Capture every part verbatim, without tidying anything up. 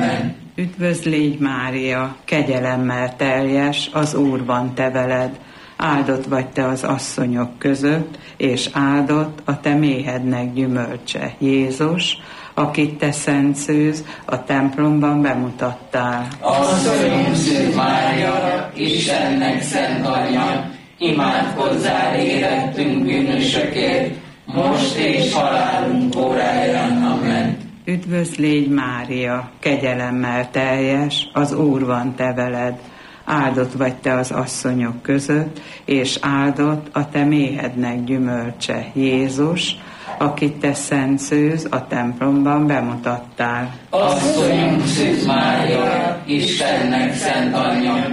Amen. Üdvözl légy Mária, kegyelemmel teljes, az Úr van te veled. Áldott vagy te az asszonyok között, és áldott a te méhednek gyümölcse, Jézus, akit te szent szűz, a templomban bemutattál. Asszonyunk Szűz Mária, Istennek szent anyja, imádkozzál érettünk bűnösökért, most és halálunk óráján. Amen. Üdvözl légy Mária, kegyelemmel teljes, az Úr van te veled. Áldott vagy te az asszonyok között, és áldott a te méhednek gyümölcse, Jézus, akit te szent szűz, a templomban bemutattál. Asszonyunk Szűz Mária, Istennek szent anyja,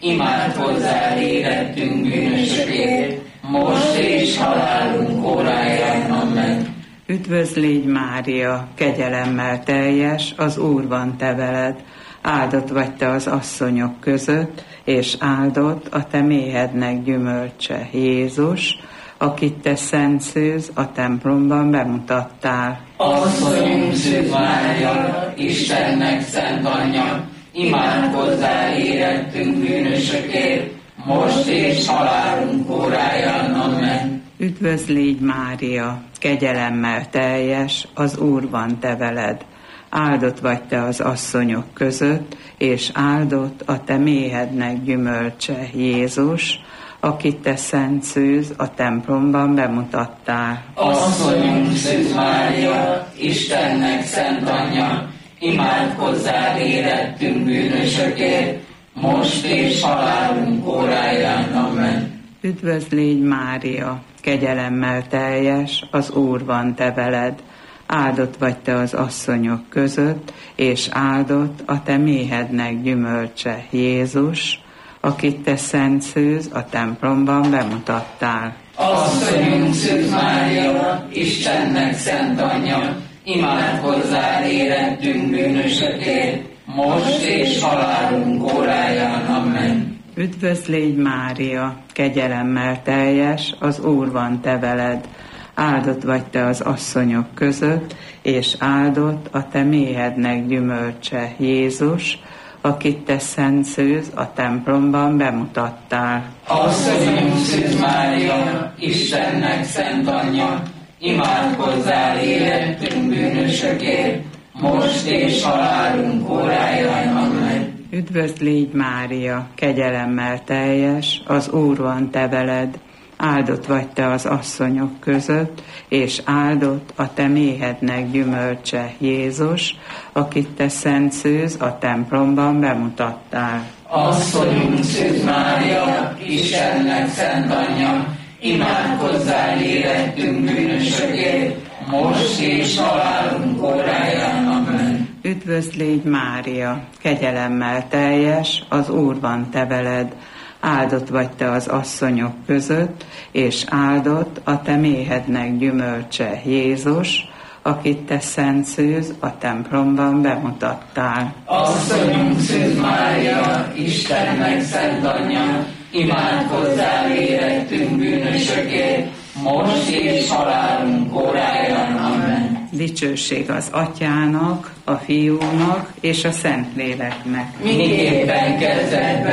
imádkozzál érettünk bűnösökért, most és halálunk óráján. Amen. Üdvözl légy Mária, kegyelemmel teljes, az Úr van te veled. Áldott vagy te az asszonyok között, és áldott a te méhednek gyümölcse, Jézus, akit te szent szűz, a templomban bemutattál. Asszonyunk Szűz Mária, Istennek szent anyja, imádkozzál érettünk bűnösökért, most és halálunk óráján. Amen. Üdvözl légy Mária, kegyelemmel teljes, az Úr van te veled. Áldott vagy te az asszonyok között, és áldott a te méhednek gyümölcse, Jézus, akit te szent szűz, a templomban bemutattál. Asszonyunk Szűz Mária, Istennek szent anyja, imádkozzál érettünk bűnösökért, most és halálunk óráján. Amen. Üdvözl légy Mária, kegyelemmel teljes, az Úr van te veled. Áldott vagy te az asszonyok között, és áldott a te méhednek gyümölcse, Jézus, akit te szent szűz, a templomban bemutattál. Asszonyunk Szűz Mária, Istennek szent anyja, imádkozzál érettünk bűnösökért, most és halálunk óráján. Amen. Üdvözl légy Mária, kegyelemmel teljes, az Úr van te veled. Áldott vagy te az asszonyok között, és áldott a te méhednek gyümölcse, Jézus, akit te szent szűz, a templomban bemutattál. Asszonyunk Szűz Mária, Istennek szent anyja, imádkozzál érettünk bűnösökért, most és halálunk óráján. Amen. Üdvözl légy Mária, kegyelemmel teljes, az Úr van te veled. Áldott vagy te az asszonyok között, és áldott a te méhednek gyümölcse, Jézus, akit te szent szűz, a templomban bemutattál. Asszonyunk Szűz Mária, Istennek szent anyja, imádkozzál érettünk bűnösökért, most és halálunk óráján. Amen. Üdvözl légy Mária, kegyelemmel teljes, az Úr van te veled. Áldott vagy te az asszonyok között, és áldott a te méhednek gyümölcse, Jézus, akit te szent szűz, a templomban bemutattál. Asszonyunk Szűz Mária, Istennek szent anyja, imádkozzál érettünk bűnösökért, most és halálunk óráján. Amen. Dicsőség az Atyának, a Fiúnak és a Szentléleknek. Miképpen kezdetben,